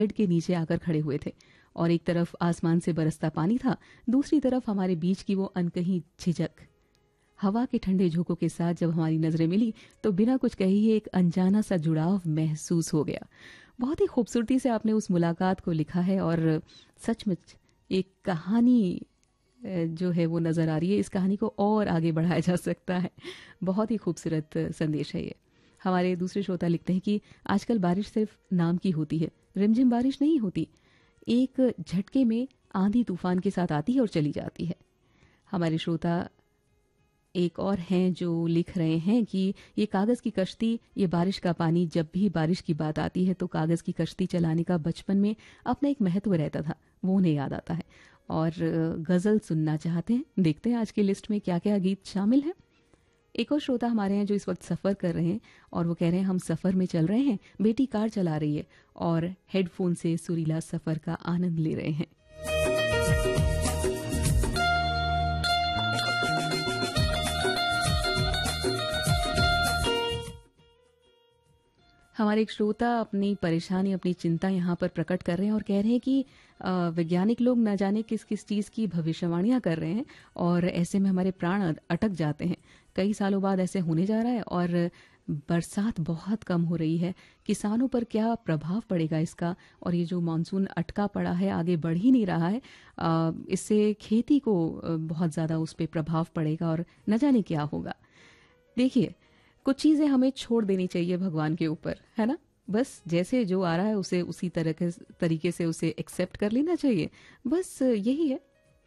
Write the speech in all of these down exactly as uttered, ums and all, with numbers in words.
पेड़ के नीचे आकर खड़े हुए थे और एक तरफ आसमान से बरसता पानी था, दूसरी तरफ हमारे बीच की वो अनकही झिझक। हवा के ठंडे झोंकों के साथ जब हमारी नजरें मिली तो बिना कुछ कहे ही एक अनजाना सा जुड़ाव महसूस हो गया। बहुत ही खूबसूरती से आपने उस मुलाकात को लिखा है और सचमुच एक कहानी अ, जो है वो नजर आ रही है। इस कहानी को और आगे बढ़ाया जा सकता है। बहुत ही खूबसूरत संदेश है ये। हमारे दूसरे श्रोता लिखते हैं कि आजकल बारिश सिर्फ नाम की होती है, रिमझिम बारिश नहीं होती, एक झटके में आंधी तूफान के साथ आती है और चली जाती है। हमारे श्रोता एक और हैं जो लिख रहे हैं कि ये कागज की कश्ती, ये बारिश का पानी, जब भी बारिश की बात आती है तो कागज की कश्ती चलाने का बचपन में अपना एक महत्व रहता था, वो उन्हें याद आता है और गजल सुनना चाहते हैं। देखते हैं आज की लिस्ट में क्या क्या गीत शामिल हैं। एक और श्रोता हमारे हैं जो इस वक्त सफर कर रहे हैं और वो कह रहे हैं हम सफर में चल रहे हैं, बेटी कार चला रही है और हेडफोन से सुरीला सफर का आनंद ले रहे हैं। हमारे एक श्रोता अपनी परेशानी, अपनी चिंता यहाँ पर प्रकट कर रहे हैं और कह रहे हैं कि अ, वैज्ञानिक लोग न जाने किस किस चीज़ की भविष्यवाणियां कर रहे हैं और ऐसे में हमारे प्राण अ- अटक जाते हैं। कई सालों बाद ऐसे होने जा रहा है और बरसात बहुत कम हो रही है। किसानों पर क्या प्रभाव पड़ेगा इसका? और ये जो मानसून अटका पड़ा है, आगे बढ़ ही नहीं रहा है, अ, इससे खेती को अ, बहुत ज़्यादा उस पर प्रभाव पड़ेगा और न जाने क्या होगा। देखिए, कुछ चीजें हमें छोड़ देनी चाहिए भगवान के ऊपर, है ना। बस जैसे जो आ रहा है उसे उसी तरह के तरीके से उसे एक्सेप्ट कर लेना चाहिए, बस यही है।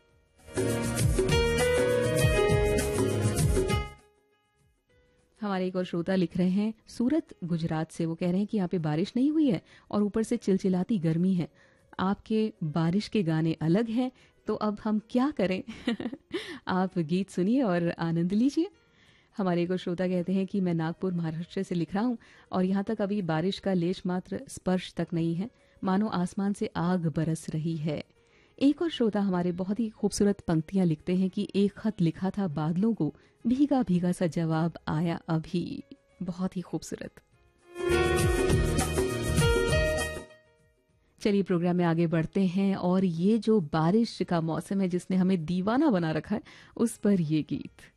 हमारे एक और श्रोता लिख रहे हैं सूरत गुजरात से। वो कह रहे हैं कि यहाँ पे बारिश नहीं हुई है और ऊपर से चिलचिलाती गर्मी है। आपके बारिश के गाने अलग हैं, तो अब हम क्या करें? आप गीत सुनिए और आनंद लीजिए। हमारे एक और श्रोता कहते हैं कि मैं नागपुर महाराष्ट्र से लिख रहा हूँ और यहाँ तक अभी बारिश का लेश मात्र स्पर्श तक नहीं है, मानो आसमान से आग बरस रही है। एक और श्रोता हमारे बहुत ही खूबसूरत पंक्तियां लिखते हैं कि एक खत लिखा था बादलों को, भीगा भीगा सा जवाब आया अभी। बहुत ही खूबसूरत। चलिए प्रोग्राम में आगे बढ़ते हैं और ये जो बारिश का मौसम है जिसने हमें दीवाना बना रखा है, उस पर ये गीत।